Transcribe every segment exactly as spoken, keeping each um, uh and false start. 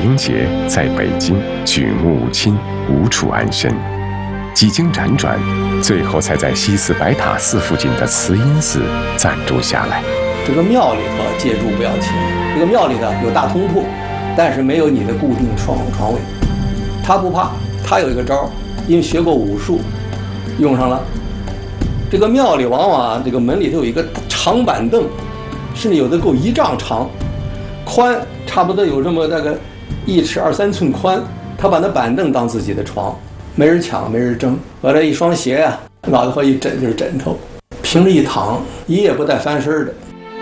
英杰在北京举目无亲，无处安身，几经辗转，最后才在西寺白塔寺附近的慈音寺暂住下来。 这个庙里头借住不要钱，这个庙里头有大通铺，但是没有你的固定床床位。他不怕，他有一个招，因为学过武术，用上了。这个庙里往往啊，这个门里头有一个长板凳，甚至有的够一丈长，宽差不多有这么大概一尺二三寸宽。他把那板凳当自己的床，没人抢，没人争。把这一双鞋呀、啊，脑袋后一枕就是枕头，平着一躺，一夜不带翻身的。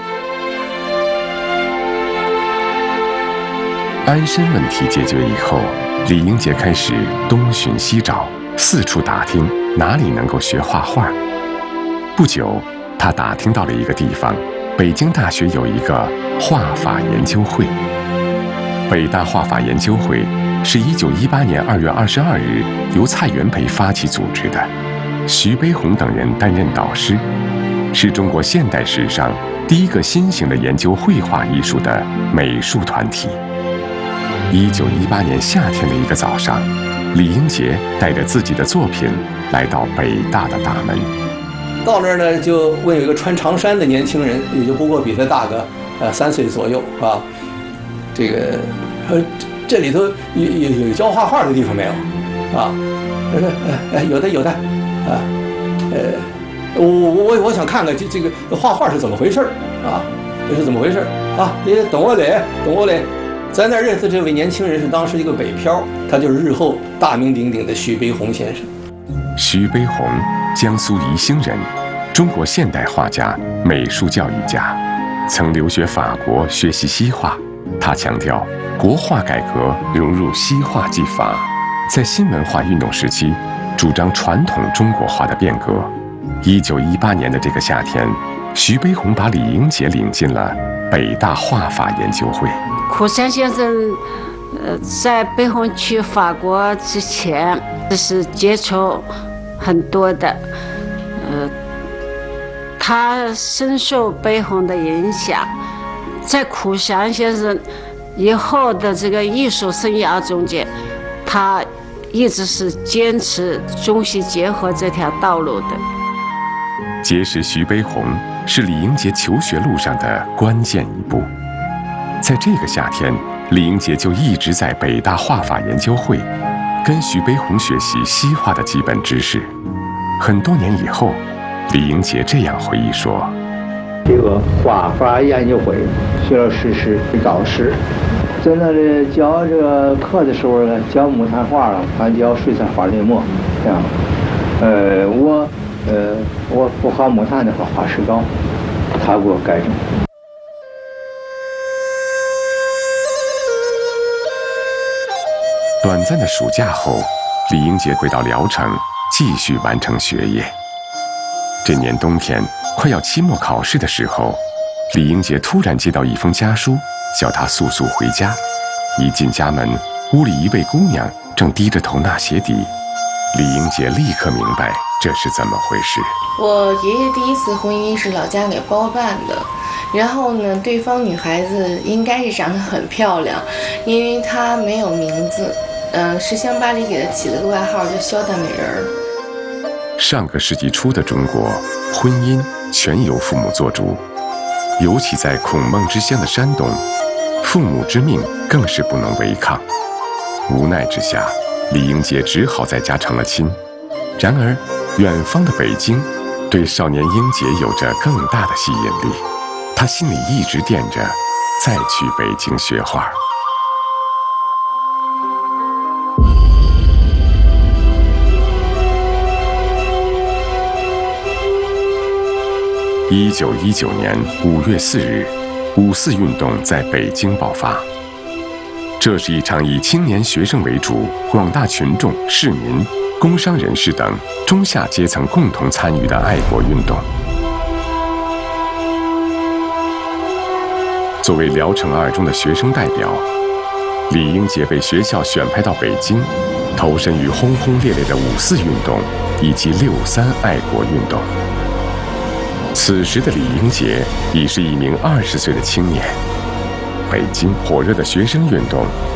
安身问题解决以后，李英杰开始东寻西找，四处打听哪里能够学画画。不久，他打听到了一个地方，北京大学有一个画法研究会。北大画法研究会是一九一八年二月二十二日由蔡元培发起组织的，徐悲鸿等人担任导师，是中国现代史上第一个新型的研究绘画艺术的美术团体。一九一八年夏天的一个早上，李英杰带着自己的作品来到北大的大门。 到那儿呢，就问有一个穿长衫的年轻人，也就不过比他大个呃三岁左右啊。这个呃这里头有有有教画画的地方没有啊？他说哎有的有的啊，呃我我我想看看这这个画画是怎么回事啊？这是怎么回事啊？你等我来，等我来。在那儿认识这位年轻人是当时一个北漂，他就是日后大名鼎鼎的徐悲鸿先生。 徐悲鸿，江苏宜兴人，中国现代画家、美术教育家，曾留学法国学习西画。他强调国画改革融入西画技法，在新文化运动时期主张传统中国画的变革。一九一八年的这个夏天，徐悲鸿把李英杰领进了北大画法研究会。 苦山先生，呃，在悲鸿去法国之前，这是接触很多的，呃，他深受悲鸿的影响，在苦山先生以后的这个艺术生涯中间，他一直是坚持中西结合这条道路的。 结识徐悲鸿是李英杰求学路上的关键一步。在这个夏天，李英杰就一直在北大画法研究会跟徐悲鸿学习西画的基本知识。很多年以后，李英杰这样回忆说： 这个画法研究会，徐老师是导师，在那里教这个课的时候呢，教木炭画了，还教水彩画临摹，这样。呃，我呃我不画木炭的话，画石膏，他给我改正。 短暂的暑假后，李英杰回到聊城，继续完成学业。这年冬天快要期末考试的时候，李英杰突然接到一封家书，叫他速速回家。一进家门，屋里一位姑娘正低着头纳鞋底。李英杰立刻明白这是怎么回事。 我爷爷第一次婚姻是老家给包办的，然后呢，对方女孩子应该是长得很漂亮，因为她没有名字，嗯、呃，十乡八里给她起了个外号叫萧大美人。 上个世纪初的中国，婚姻全由父母做主，尤其在孔孟之乡的山东，父母之命更是不能违抗。无奈之下，李英杰只好在家成了亲。然而，远方的北京对少年英杰有着更大的吸引力，他心里一直惦着再去北京学画。一九一九年五月四日，五四运动在北京爆发。这是一场以青年学生为主，广大群众、市民、工商人士等中下阶层共同参与的爱国运动。作为聊城二中的学生代表，李英杰被学校选派到北京，投身于轰轰烈烈的五四运动以及六三爱国运动。此时的李英杰已是一名二十岁的青年。北京火热的学生运动